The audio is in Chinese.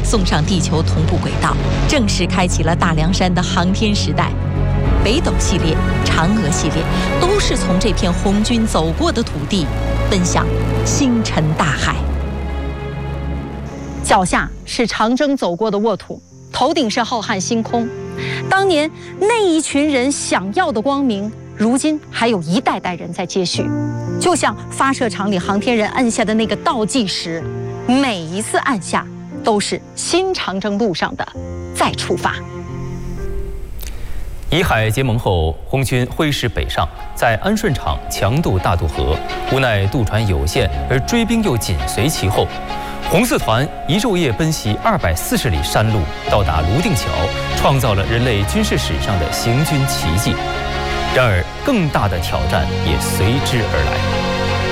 送上地球同步轨道，正式开启了大凉山的航天时代。北斗系列、嫦娥系列都是从这片红军走过的土地奔向星辰大海。 脚下是长征走过的沃土，头顶是浩瀚星空。当年那一群人想要的光明，如今还有一代代人在接续。就像发射场里航天人按下的那个倒计时，每一次按下都是新长征路上的再出发。 以海结盟后，红军挥师北上，在安顺场强渡大渡河，无奈渡船有限，而追兵又紧随其后。红四团一昼夜奔袭240里山路，到达泸定桥，创造了人类军事史上的行军奇迹。然而，更大的挑战也随之而来。